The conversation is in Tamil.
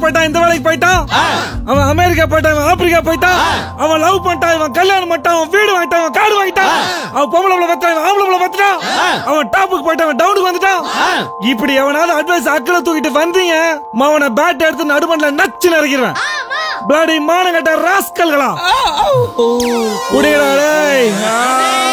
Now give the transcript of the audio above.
போயிட்டான், இந்த வேலைக்கு போயிட்டான், அவன் அமெரிக்கா போயிட்டான், அவன் ஆப்பிரிக்கா போயிட்டான், அவன் லவ் பண்ணிட்டான், இவன் கல்யாணம் பண்ணிட்டான், அவன் வீடு வாங்கிட்டான், அவன் காடு வாங்கிட்டான், அவன் பொம்பளை பத்தான், ஆம்பளை பத்தான், அவன் டாப்புக்கு போயிட்டான், அவன் டவுனுக்கு வந்துட்டான். இப்படி எவனாவது அட்வைஸ் அக்கறை தூக்கிட்டு வந்தீங்க, அவனை பேட் எடுத்து நடுமண்ல நச்சு நறுக்கிறேன். பிளாடி மானங்கட்ட ராஸ்கல்களா குடிடா.